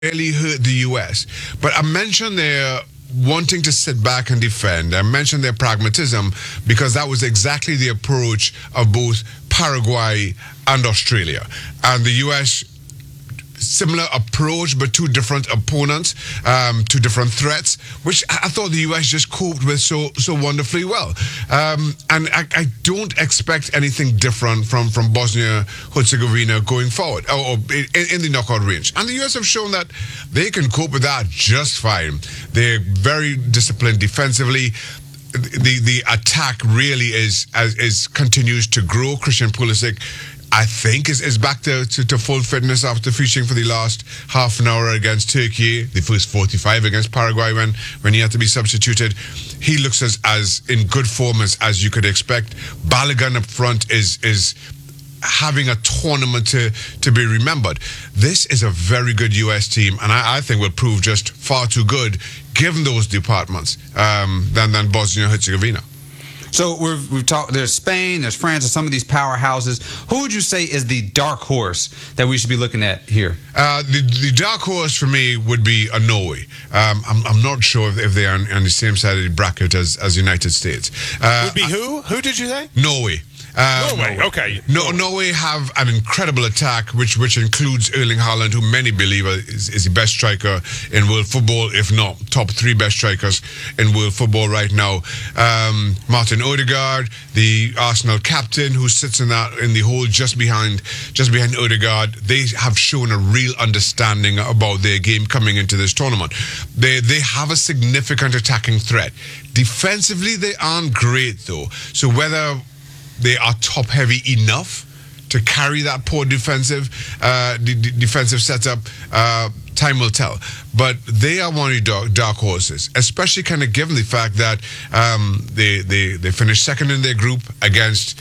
really hurt the U.S. But I mentioned their wanting to sit back and defend. I mentioned their pragmatism because that was exactly the approach of both Paraguay and Australia. And the U.S. similar approach, but two different opponents, two different threats, which I thought the U.S. just coped with so wonderfully well. And I don't expect anything different from Bosnia-Herzegovina going forward, or in the knockout range. And the U.S. have shown that they can cope with that just fine. They're very disciplined defensively. The attack really is continues to grow. Christian Pulisic, I think, is back to full fitness after featuring for the last half an hour against Turkey, the first 45 against Paraguay when he had to be substituted. He looks as in good form as you could expect. Balogun up front is having a tournament to be remembered. This is a very good U.S. team, and I think will prove just far too good given those departments than Bosnia-Herzegovina. So we've talked. There's Spain, there's France, and some of these powerhouses. Who would you say is the dark horse that we should be looking at here? The dark horse for me would be Norway. I'm not sure if they are on the same side of the bracket as United States. Would be who? Who did you say? Norway. Norway, okay. Norway have an incredible attack, which includes Erling Haaland, who many believe is the best striker in world football, if not top 3 best strikers in world football right now. Martin Odegaard, the Arsenal captain, who sits in the hole just behind Odegaard. They have shown a real understanding about their game coming into this tournament. They have a significant attacking threat. Defensively, they aren't great though. So whether they are top-heavy enough to carry that poor defensive setup, time will tell. But they are one of the dark horses, especially kind of given the fact that they finished second in their group against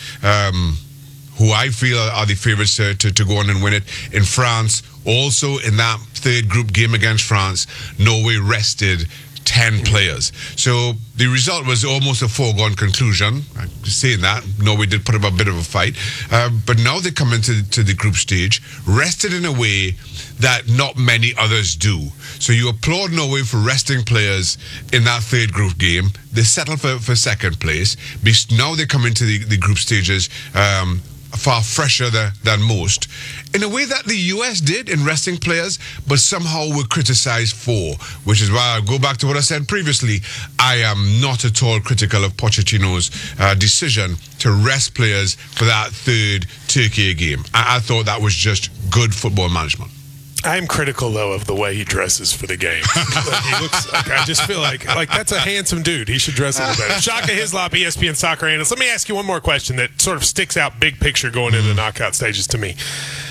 who I feel are the favorites to go on and win it in France. Also, in that third group game against France, Norway rested 10 players. So the result was almost a foregone conclusion. I'm saying that. Norway did put up a bit of a fight. But now they come into the group stage, rested in a way that not many others do. So you applaud Norway for resting players in that third group game. They settle for second place. Now they come into the group stages far fresher than most, in a way that the US did in resting players, but somehow were criticized for, which is why I go back to what I said previously. I am not at all critical of Pochettino's decision to rest players for that third Turkey game. I thought that was just good football management. I'm critical, though, of the way he dresses for the game. He looks like, I just feel like that's a handsome dude. He should dress a little better. Shaka Hislop, ESPN soccer analyst. Let me ask you one more question that sort of sticks out big picture going into the knockout stages to me.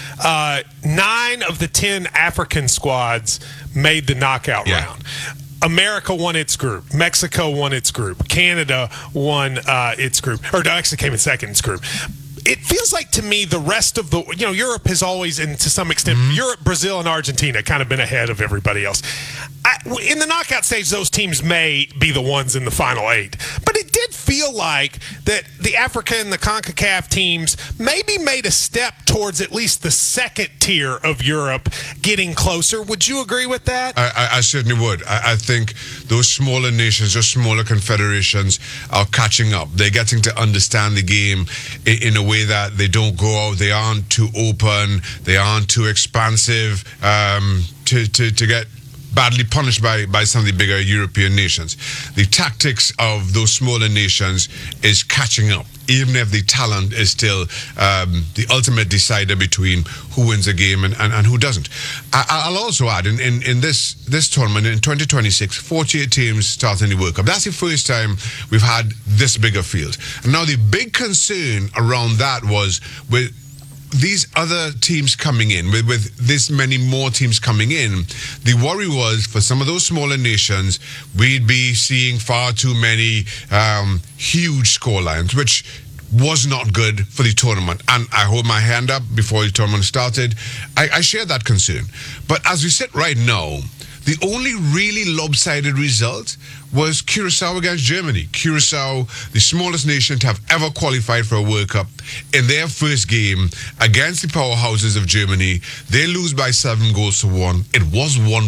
9 of the 10 African squads made the knockout round. America won its group. Mexico won its group. Canada won its group. Or actually came in second in its group. It feels like to me the rest of the, Europe has always, and to some extent, Europe, Brazil, and Argentina kind of been ahead of everybody else. In the knockout stage, those teams may be the ones in the final 8. But it did feel like that the Africa and the CONCACAF teams maybe made a step towards at least the second tier of Europe getting closer. Would you agree with that? I certainly would. I think those smaller nations, those smaller confederations are catching up. They're getting to understand the game in a way that they don't go out. They aren't too open. They aren't too expansive to get badly punished by some of the bigger European nations. The tactics of those smaller nations is catching up, even if the talent is still the ultimate decider between who wins a game and who doesn't. I'll also add, in this tournament, in 2026, 48 teams starting the World Cup. That's the first time we've had this bigger field. And now the big concern around that was with these other teams coming in, with this many more teams coming in, the worry was for some of those smaller nations, we'd be seeing far too many huge scorelines, which was not good for the tournament. And I hold my hand up before the tournament started. I share that concern. But as we sit right now, The only really lopsided result was Curacao against Germany. Curacao, the smallest nation to have ever qualified for a World Cup, in their first game against the powerhouses of Germany, they lose by 7 goals to 1. It was 1